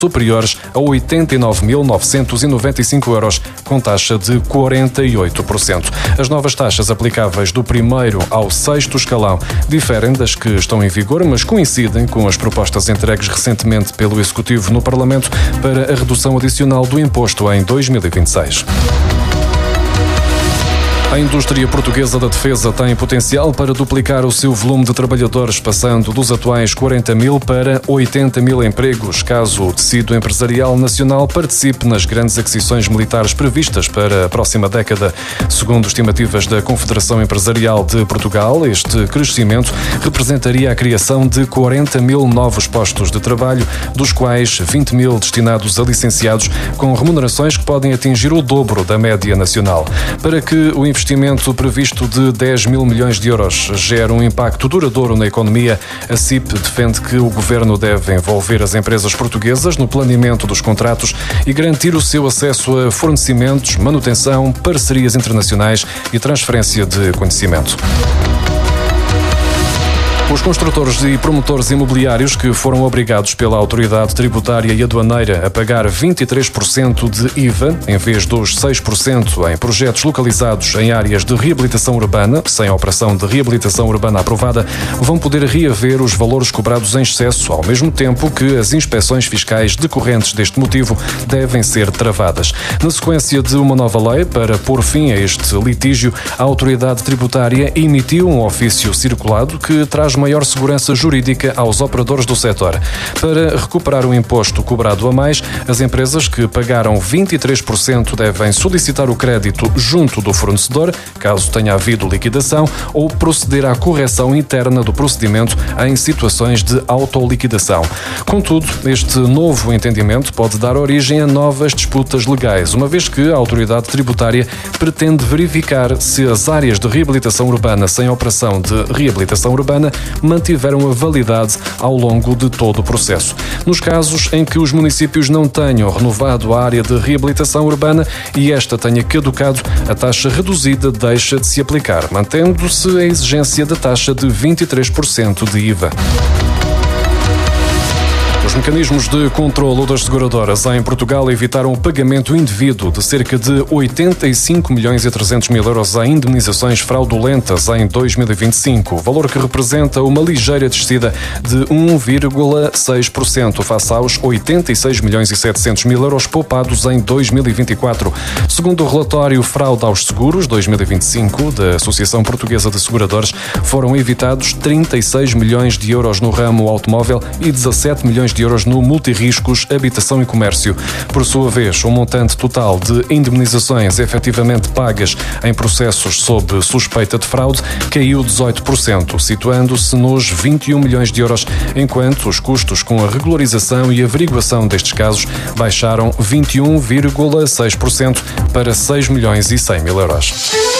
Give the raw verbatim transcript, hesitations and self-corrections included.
superiores a oitenta e nove mil novecentos e noventa e cinco euros, com taxa de quarenta e oito por cento. As novas taxas aplicáveis do primeiro ao sexto escalão diferem das que estão em vigor, mas coincidem com as propostas entregues recentemente pelo Executivo no Parlamento para a redução adicional do imposto em dois mil e vinte e seis. A indústria portuguesa da defesa tem potencial para duplicar o seu volume de trabalhadores, passando dos atuais quarenta mil para oitenta mil empregos, caso o tecido empresarial nacional participe nas grandes aquisições militares previstas para a próxima década. Segundo estimativas da Confederação Empresarial de Portugal, este crescimento representaria a criação de quarenta mil novos postos de trabalho, dos quais vinte mil destinados a licenciados, com remunerações que podem atingir o dobro da média nacional. Para que o investimento investimento previsto de dez mil milhões de euros gera um impacto duradouro na economia, a C I P defende que o Governo deve envolver as empresas portuguesas no planeamento dos contratos e garantir o seu acesso a fornecimentos, manutenção, parcerias internacionais e transferência de conhecimento. Os construtores e promotores imobiliários que foram obrigados pela Autoridade Tributária e Aduaneira a pagar vinte e três por cento de I V A, em vez dos seis por cento em projetos localizados em áreas de reabilitação urbana, sem a operação de reabilitação urbana aprovada, vão poder reaver os valores cobrados em excesso, ao mesmo tempo que as inspeções fiscais decorrentes deste motivo devem ser travadas. Na sequência de uma nova lei para pôr fim a este litígio, a Autoridade Tributária emitiu um ofício circulado que traz maior segurança jurídica aos operadores do setor. Para recuperar o imposto cobrado a mais, as empresas que pagaram vinte e três por cento devem solicitar o crédito junto do fornecedor, caso tenha havido liquidação, ou proceder à correção interna do procedimento em situações de autoliquidação. Contudo, este novo entendimento pode dar origem a novas disputas legais, uma vez que a Autoridade Tributária pretende verificar se as áreas de reabilitação urbana sem operação de reabilitação urbana mantiveram a validade ao longo de todo o processo. Nos casos em que os municípios não tenham renovado a área de reabilitação urbana e esta tenha caducado, a taxa reduzida deixa de se aplicar, mantendo-se a exigência da taxa de vinte e três por cento de I V A. Os mecanismos de controlo das seguradoras em Portugal evitaram o pagamento indevido de cerca de oitenta e cinco milhões e trezentos mil euros em indemnizações fraudulentas em dois mil e vinte e cinco, valor que representa uma ligeira descida de um vírgula seis por cento face aos oitenta e seis milhões e setecentos mil euros poupados em dois mil e vinte e quatro. Segundo o relatório Fraude aos Seguros dois mil e vinte e cinco da Associação Portuguesa de Seguradores, foram evitados trinta e seis milhões de euros no ramo automóvel e dezassete milhões de euros no multirriscos, habitação e comércio. Por sua vez, o montante total de indemnizações efetivamente pagas em processos sob suspeita de fraude caiu dezoito por cento, situando-se nos vinte e um milhões de euros, enquanto os custos com a regularização e averiguação destes casos baixaram vinte e um vírgula seis por cento para seis milhões e cem mil euros.